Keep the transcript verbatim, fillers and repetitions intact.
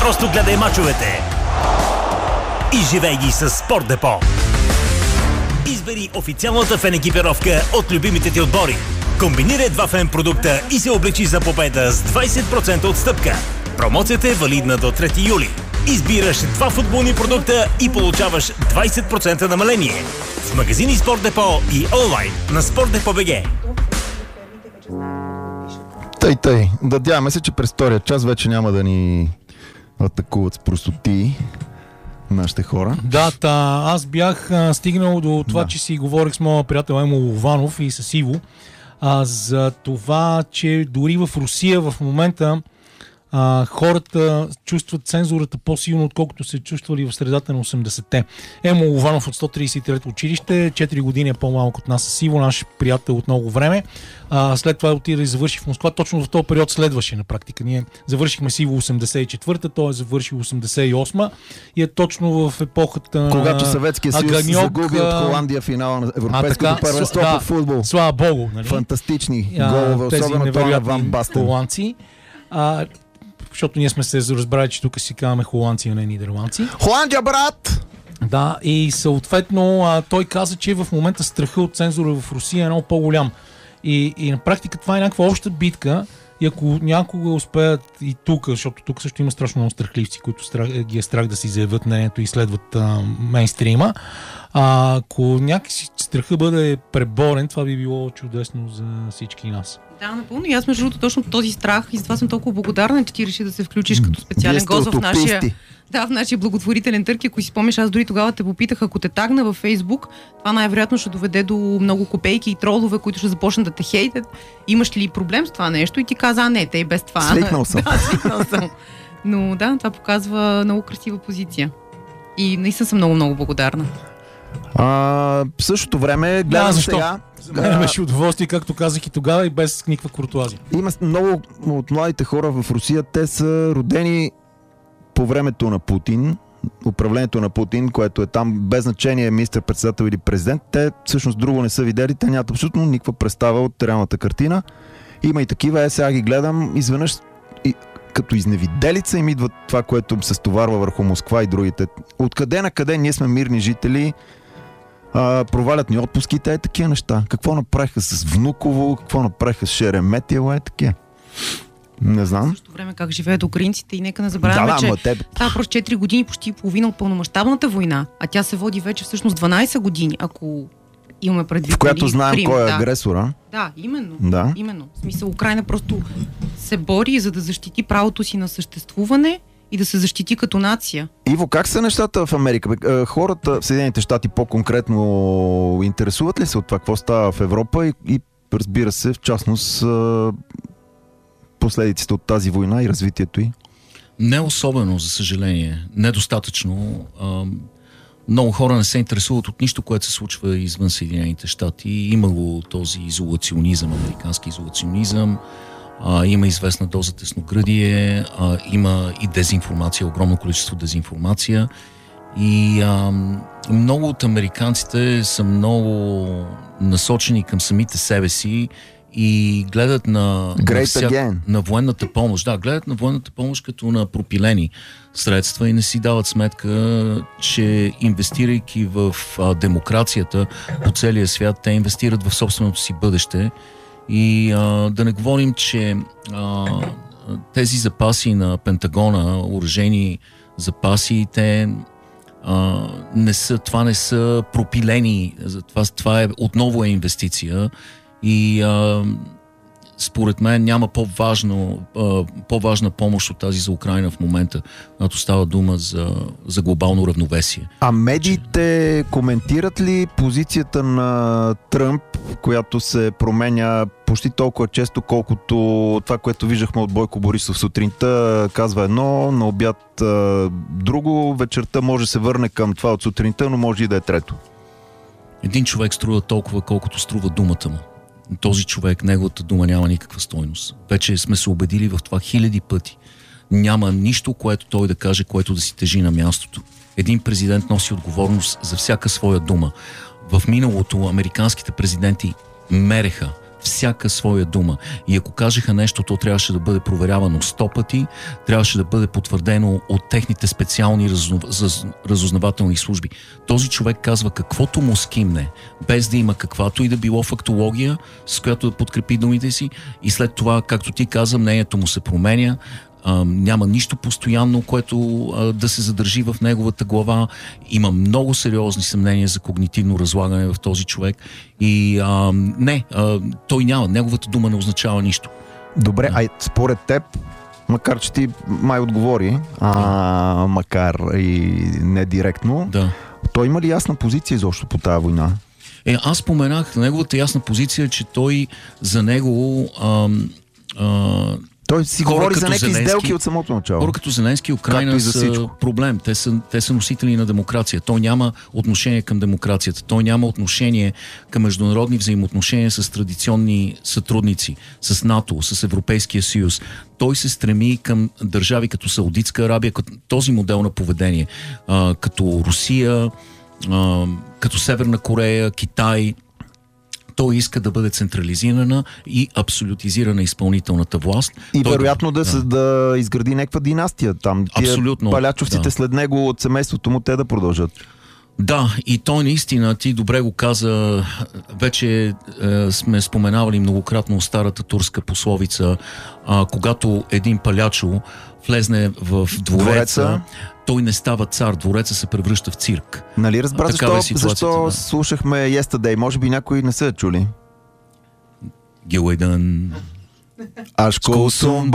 просто гледай мачовете. Изживей ги с Спорт Депо. Избери официалната фен екипировка от любимите ти отбори. Комбинирай два фен продукта и се облечи за победа с двайсет процента отстъпка. Промоцията е валидна до трети юли. Избираш два футболни продукта и получаваш двайсет процента намаление. В магазини Спорт Депо и онлайн на Спорт Депо БГ. Тъй, тъй. Надяваме се, че през втория час вече няма да ни атакуват с простоти нашите хора. Да, та, аз бях а, стигнал до това, да. че си говорих с моя приятел Емо Лованов и с Иво а, за това, че дори в Русия в момента а, хората чувстват цензурата по-силно, отколкото се чувствали в средата на осемдесетте. Емо Лованов от сто трийсет и трето училище, четири години е по-малко от нас с Иво, наш приятел от много време. А, след това отида и завърши в Москва. Точно в този период следваше на практика. Ние завършихме с Иво осемдесет и четвърта, той е завършил осемдесет и осма и е точно в епохата когато Съветския съюз Аганьок, загуби от Холандия финала на Европейското първенство да, по футбол. Слава Богу. Нали? Фантастични голове, особено това на Ван Бастен. Холандци. А, защото ние сме се разбрали, че тук си казваме холандци, а не нидерландци. Холандия, брат! Да, и съответно а, той каза, че в момента страха от цензура в Русия е много по-голям. И, и на практика това е някаква обща битка и ако някога успеят и тук, защото тук също има страшно много страхливци, които страх, ги е страх да си заявят мнението и следват а, мейнстрима, а, ако някакси страха бъде преборен, това би било чудесно за всички нас. Да, напълно. И аз между другото точно този страх и затова съм толкова благодарна, че ти реши да се включиш като специален гост в нашия, да, в нашия благотворителен търг. Ако си спомниш, аз дори тогава те попитах, ако те тагна във Фейсбук, това най-вероятно ще доведе до много копейки и тролове, които ще започнат да те хейтят. Имаш ли проблем с това нещо? И ти каза, а не, те и без това. Свикнал съм. Да, свикнал съм. Но да, това показва много красива позиция. И наистина съм много-много благодарна. А, в същото време гледам да, сега. За мен беше удоволствие, както казах и тогава, и без никаква куртуазия. Има много от младите хора в Русия, те са родени по времето на Путин, управлението на Путин, което е там без значение министър-председател или президент. Те всъщност друго не са видели, те нямат абсолютно никаква представа от реалната картина. Има и такива, е сега ги гледам, изведнъж и, като изневиделица им идва това, което се стоварва върху Москва и другите. Откъде на къде ние сме мирни жители, Uh, провалят ни отпуските, е такива неща. Какво направиха с Внуково, какво направиха с Шереметиево, е такива. Не знам. В същото време как живеят украинците и нека не забравяме, да, да, че те... това просто четири години, почти половина от пълномащабната война, а тя се води вече всъщност дванайсет години, ако имаме предвид. В която знаем Крим, кой е да. агресора. Да, именно. Да. Именно. В смисъл, Украйна просто се бори, за да защити правото си на съществуване и да се защити като нация. Иво, как са нещата в Америка? Хората в Съединените щати по-конкретно интересуват ли се от това, какво става в Европа и, и разбира се, в частност последиците от тази война и развитието й? Не особено, за съжаление. Недостатъчно. Много хора не се интересуват от нищо, което се случва извън Съединените щати. Има го този изолационизъм, американски изолационизъм. Uh, има известна доза тесногръдие, uh, има и дезинформация, огромно количество дезинформация и uh, много от американците са много насочени към самите себе си и гледат на, на, вся, на военната помощ. Да, гледат на военната помощ като на пропилени средства и не си дават сметка, че инвестирайки в uh, демокрацията по целия свят, те инвестират в собственото си бъдеще. И а, да не говорим, че а, тези запаси на Пентагона, оръжейни запаси, те а, не са, това не са пропилени, това, това е, отново е инвестиция и а, според мен няма по-важно, по-важна помощ от тази за Украйна в момента, когато става дума за, за глобално равновесие. А медиите коментират ли позицията на Тръмп, която се променя почти толкова често, колкото това, което виждахме от Бойко Борисов сутринта, казва едно, на обяд друго, вечерта може да се върне към това от сутринта, но може и да е трето. Един човек струва толкова, колкото струва думата му. Този човек, неговата дума няма никаква стойност. Вече сме се убедили в това хиляди пъти. Няма нищо, което той да каже, което да си тежи на мястото. Един президент носи отговорност за всяка своя дума. В миналото американските президенти мереха всяка своя дума. И ако кажеха нещо, то трябваше да бъде проверявано сто пъти, трябваше да бъде потвърдено от техните специални разузнавателни служби. Този човек казва каквото му скимне, без да има каквато и да било фактология, с която да подкрепи думите си, и след това, както ти каза, мнението му се променя. Uh, няма нищо постоянно, което uh, да се задържи в неговата глава. Има много сериозни съмнения за когнитивно разлагане в този човек и uh, не, uh, той няма. Неговата дума не означава нищо. Добре, а според теб, макар че ти май отговори, а, макар и не директно, да. Той има ли ясна позиция изобщо по тази война? Е, аз споменах, неговата ясна позиция, че той за него uh, uh, Той си хора говори за някакви Зеленски, сделки от самото начало. Хора като Зеленски и Украйна са проблем. Те са, те са носители на демокрация. Той няма отношение към демокрацията. Той няма отношение към международни взаимоотношения с традиционни сътрудници, с НАТО, с Европейския съюз. Той се стреми към държави като Саудитска Арабия, като този модел на поведение, а, като Русия, а, като Северна Корея, Китай. Той иска да бъде централизирана и абсолютизирана изпълнителната власт. И той вероятно да, да. да, да изгради някаква династия там. Тия Абсолютно, палячовците да. След него от семейството му те да продължат. Да, и той наистина, ти добре го каза, вече е, сме споменавали многократно старата турска пословица, а, когато един палячо влезне в двореца, двореца, той не става цар, двореца се превръща в цирк. Нали разбра защо, е защо да. слушахме Yesterday? Може би някои не са чули. Гилайдън. Ашко сум